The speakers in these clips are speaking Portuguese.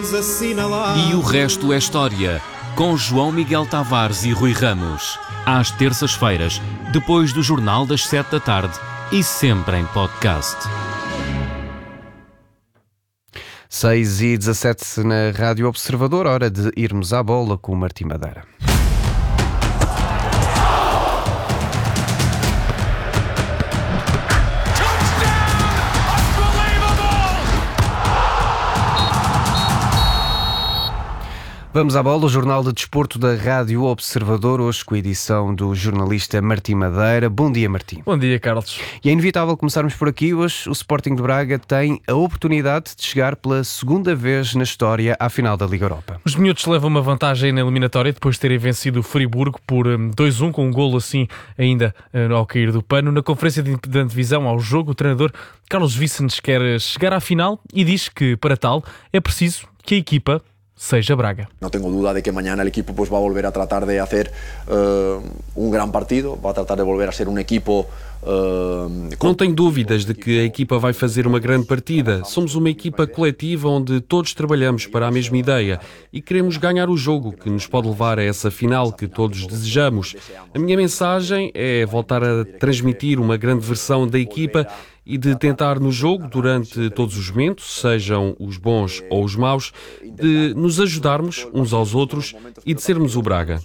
vamos assinalar. E o resto é história, com João Miguel Tavares e Rui Ramos. Às terças-feiras, depois do Jornal das 7 da tarde e sempre em podcast. 6h17 na Rádio Observador, hora de irmos à bola com o Martim Madeira. Vamos à bola, o Jornal de Desporto da Rádio Observador, hoje com a edição do jornalista Martim Madeira. Bom dia, Martim. Bom dia, Carlos. E é inevitável começarmos por aqui. Hoje o Sporting de Braga tem a oportunidade de chegar pela segunda vez na história à final da Liga Europa. Os miúdos levam uma vantagem na eliminatória depois de terem vencido o Friburgo por 2-1, com um golo assim ainda ao cair do pano. Na conferência de antevisão ao jogo, o treinador Carlos Vicentes quer chegar à final e diz que, para tal, é preciso que a equipa seja Braga. No tengo duda de que mañana el equipo pues va a volver a tratar de hacer un gran partido, va a tratar de volver a ser un equipo. Não tenho dúvidas de que a equipa vai fazer uma grande partida. Somos uma equipa coletiva onde todos trabalhamos para a mesma ideia e queremos ganhar o jogo que nos pode levar a essa final que todos desejamos. A minha mensagem é voltar a transmitir uma grande versão da equipa e de tentar no jogo, durante todos os momentos, sejam os bons ou os maus, de nos ajudarmos uns aos outros e de sermos o Braga.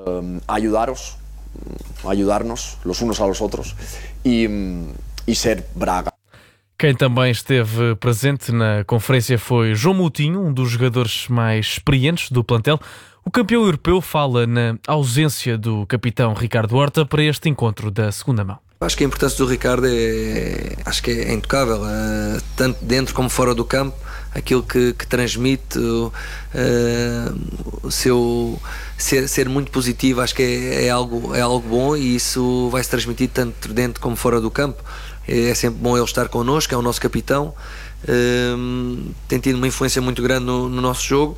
Ayudarnos los unos a los otros y ser Braga. Quem também esteve presente na conferência foi João Moutinho, um dos jogadores mais experientes do plantel. O campeão europeu fala na ausência do capitão Ricardo Horta para este encontro da segunda mão. Acho que a importância do Ricardo é intocável, tanto dentro como fora do campo. Aquilo que transmite, o seu ser muito positivo, acho que é algo bom, e isso vai se transmitir tanto dentro como fora do campo. É sempre bom ele estar connosco, é o nosso capitão, tem tido uma influência muito grande no nosso jogo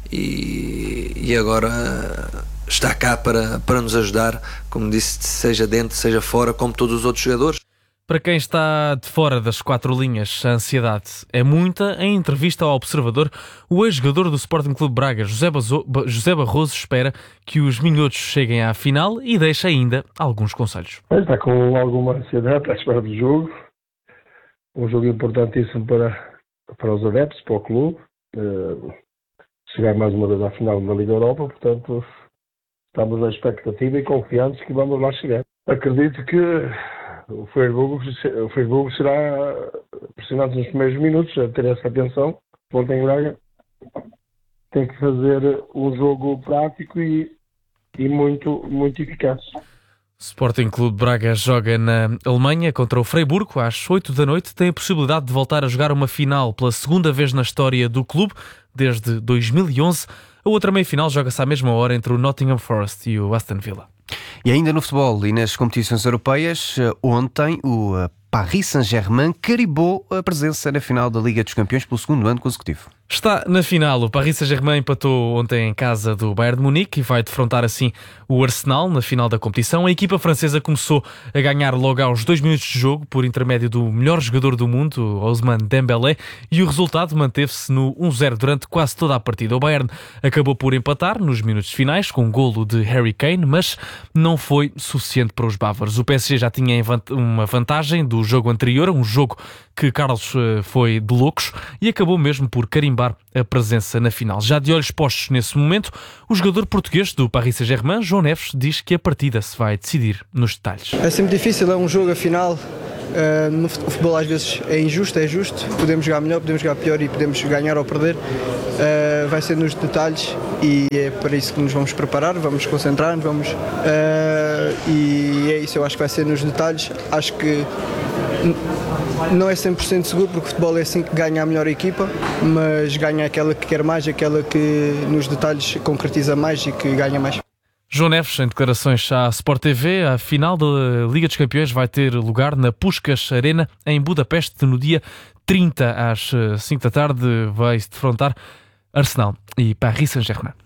e agora está cá para nos ajudar, como disse, seja dentro, seja fora, como todos os outros jogadores. Para quem está de fora das quatro linhas, a ansiedade é muita. Em entrevista ao Observador, o ex-jogador do Sporting Clube Braga, José Barroso, espera que os minhotos cheguem à final e deixa ainda alguns conselhos. Está com alguma ansiedade à espera do jogo. Um jogo importantíssimo para os adeptos, para o clube. Chegar mais uma vez à final da Liga Europa, portanto, estamos na expectativa e confiantes que vamos lá chegar. Acredito que o Friburgo será pressionado nos primeiros minutos a ter essa atenção. O Sporting Braga tem que fazer um jogo prático e muito, muito eficaz. Sporting Clube Braga joga na Alemanha contra o Friburgo às 8 da noite. Tem a possibilidade de voltar a jogar uma final pela segunda vez na história do clube, desde 2011. A outra meia-final joga-se à mesma hora entre o Nottingham Forest e o Aston Villa. E ainda no futebol e nas competições europeias, ontem o Paris Saint-Germain carimbou a presença na final da Liga dos Campeões pelo segundo ano consecutivo. Está na final. O Paris Saint-Germain empatou ontem em casa do Bayern de Munique e vai defrontar assim o Arsenal na final da competição. A equipa francesa começou a ganhar logo aos 2 minutos de jogo por intermédio do melhor jogador do mundo, Ousmane Dembélé, e o resultado manteve-se no 1-0 durante quase toda a partida. O Bayern acabou por empatar nos minutos finais com um golo de Harry Kane, mas não foi suficiente para os bávaros. O PSG já tinha uma vantagem do jogo anterior, um jogo que Carlos foi de loucos, e acabou mesmo por carimbar a presença na final. Já de olhos postos nesse momento, o jogador português do Paris Saint-Germain, João Neves, diz que a partida se vai decidir nos detalhes. É sempre difícil, é um jogo a final. No futebol às vezes é injusto, é justo. Podemos jogar melhor, podemos jogar pior e podemos ganhar ou perder. Vai ser nos detalhes e é para isso que nos vamos preparar, vamos concentrar-nos, e é isso, eu acho que vai ser nos detalhes. Acho que não é 100% seguro, porque o futebol é assim que ganha a melhor equipa, mas ganha aquela que quer mais, aquela que nos detalhes concretiza mais e que ganha mais. João Neves, em declarações à Sport TV, a final da Liga dos Campeões vai ter lugar na Puskás Arena, em Budapeste, no dia 30 às 5 da tarde. Vai-se defrontar Arsenal e Paris Saint-Germain.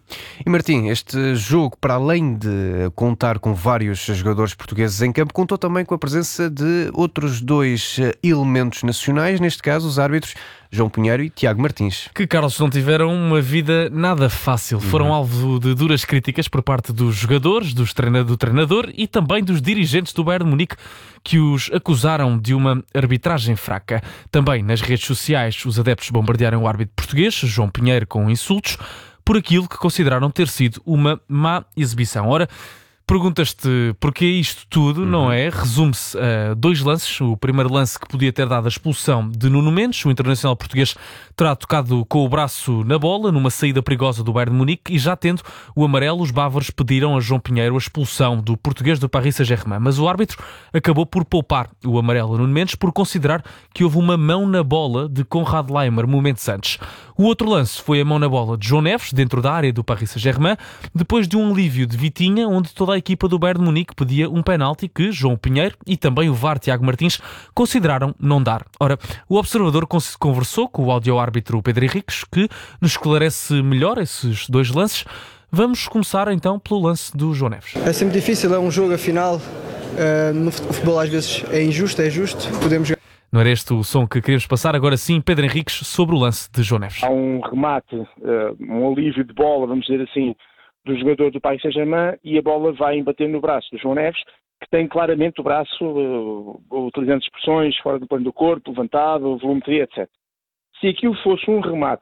E Martim, este jogo, para além de contar com vários jogadores portugueses em campo, contou também com a presença de outros 2 elementos nacionais, neste caso os árbitros João Pinheiro e Tiago Martins. Que, Carlos, não tiveram uma vida nada fácil. Foram alvo de duras críticas por parte dos jogadores, do treinador e também dos dirigentes do Bayern de Munique, que os acusaram de uma arbitragem fraca. Também nas redes sociais, os adeptos bombardearam o árbitro português, João Pinheiro, com insultos, por aquilo que consideraram ter sido uma má exibição. Ora, perguntas-te porquê isto tudo, não é? Resume-se a 2 lances. O primeiro lance, que podia ter dado a expulsão de Nuno Mendes. O internacional português terá tocado com o braço na bola, numa saída perigosa do Bayern de Munique, e já tendo o amarelo, os bávaros pediram a João Pinheiro a expulsão do português do Paris Saint-Germain. Mas o árbitro acabou por poupar o amarelo a Nuno Mendes por considerar que houve uma mão na bola de Konrad Laimer momentos antes. O outro lance foi a mão na bola de João Neves, dentro da área do Paris Saint-Germain, depois de um alívio de Vitinha, onde toda a equipa do Bayern de Munique pedia um penalti que João Pinheiro e também o VAR Tiago Martins consideraram não dar. Ora, o observador conversou com o áudio-árbitro Pedro Henriques, que nos esclarece melhor esses 2 lances. Vamos começar então pelo lance do João Neves. É sempre difícil, é um jogo, afinal, no futebol às vezes é injusto, é justo, podemos ganhar. Não era este o som que queríamos passar? Agora sim, Pedro Henriques, sobre o lance de João Neves. Há um remate, um alívio de bola, vamos dizer assim, do jogador do Paris Saint-Germain, e a bola vai embater no braço do João Neves, que tem claramente o braço, utilizando expressões fora do plano do corpo, levantado, volumetria, etc. Se aquilo fosse um remate,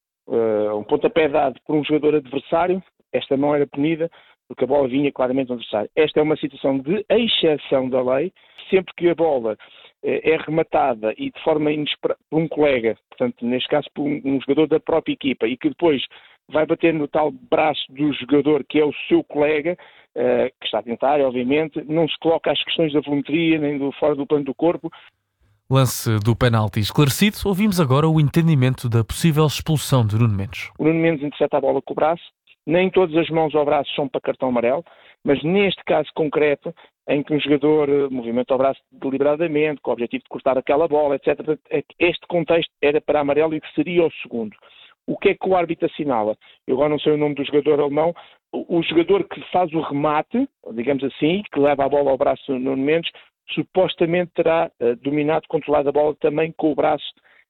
um pontapé dado por um jogador adversário, esta não era punida, porque a bola vinha claramente do adversário. Esta é uma situação de exceção da lei. Sempre que a bola é rematada e de forma inesperada por um colega, portanto, neste caso por um jogador da própria equipa, e que depois vai bater no tal braço do jogador que é o seu colega, que está a tentar, obviamente, não se coloca as questões da volumetria nem do fora do plano do corpo. Lance do penalti esclarecido, ouvimos agora o entendimento da possível expulsão de Nuno Mendes. O Nuno Mendes intercepta a bola com o braço, nem todas as mãos ao braço são para cartão amarelo, mas neste caso concreto, em que um jogador movimenta o braço deliberadamente, com o objetivo de cortar aquela bola, etc., este contexto era para amarelo e que seria o segundo. O que é que o árbitro assinala? Eu agora não sei o nome do jogador alemão. O jogador que faz o remate, digamos assim, que leva a bola ao braço do Nuno Mendes, supostamente terá dominado, controlado a bola também com o braço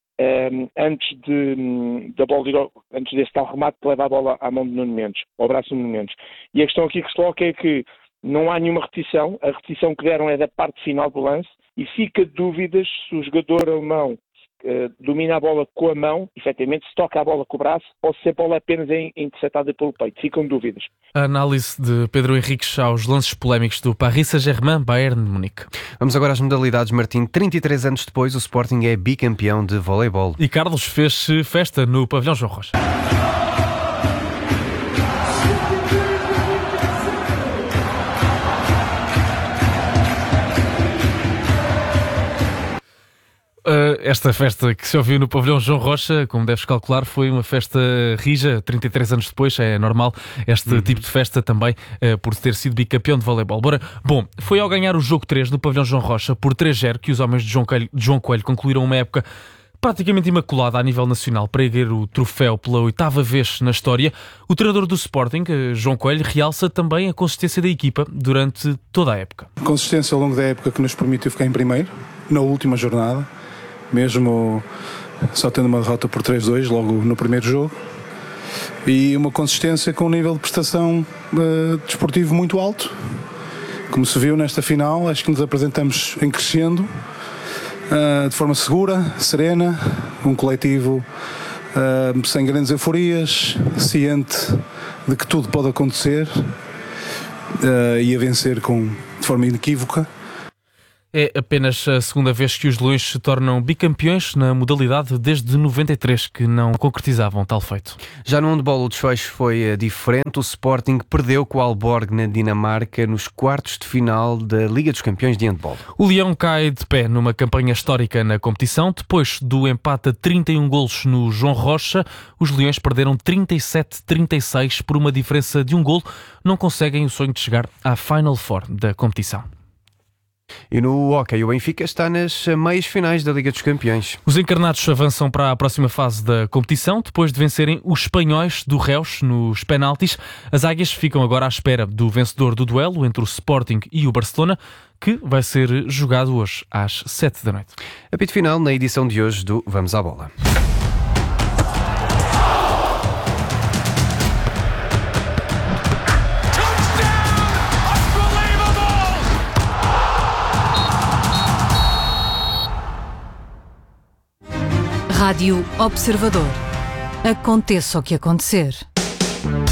antes desse tal remate que leva a bola à mão de Nuno Mendes, ao braço de Nuno Mendes. E a questão aqui que se coloca é que não há nenhuma repetição, a repetição que deram é da parte final do lance, e fica de dúvidas se o jogador alemão domina a bola com a mão, efetivamente, se toca a bola com o braço, ou se a bola apenas é interceptada pelo peito. Ficam dúvidas. A análise de Pedro Henriques aos lances polémicos do Paris Saint-Germain, Bayern de Munique. Vamos agora às modalidades, Martim. 33 anos depois, o Sporting é bicampeão de voleibol. E Carlos fez festa no pavilhão João Rocha. Esta festa que se ouviu no pavilhão João Rocha, como deves calcular, foi uma festa rija. 33 anos depois, é normal este tipo de festa também, por ter sido bicampeão de voleibol. Bom, foi ao ganhar o jogo 3 no pavilhão João Rocha por 3-0 que os homens de João Coelho concluíram uma época praticamente imaculada a nível nacional para erguer o troféu pela 8ª vez na história. O treinador do Sporting, João Coelho, realça também a consistência da equipa durante toda a época. Consistência ao longo da época que nos permitiu ficar em primeiro, na última jornada, mesmo só tendo uma derrota por 3-2 logo no primeiro jogo, e uma consistência com um nível de prestação desportivo muito alto. Como se viu nesta final, acho que nos apresentamos em crescendo, de forma segura, serena, um coletivo sem grandes euforias, ciente de que tudo pode acontecer, e a vencer de forma inequívoca. É apenas a segunda vez que os Leões se tornam bicampeões na modalidade desde 93, que não concretizavam tal feito. Já no handball o desfecho foi diferente. O Sporting perdeu com o Aalborg na Dinamarca nos quartos de final da Liga dos Campeões de handball. O Leão cai de pé numa campanha histórica na competição. Depois do empate a 31 golos no João Rocha, os Leões perderam 37-36 por uma diferença de um golo. Não conseguem o sonho de chegar à Final Four da competição. E no hóquei, o Benfica está nas meias finais da Liga dos Campeões. Os encarnados avançam para a próxima fase da competição, depois de vencerem os espanhóis do Reus nos penaltis. As águias ficam agora à espera do vencedor do duelo entre o Sporting e o Barcelona, que vai ser jogado hoje às 7 da noite. Apito final na edição de hoje do Vamos à Bola. Rádio Observador. Aconteça o que acontecer.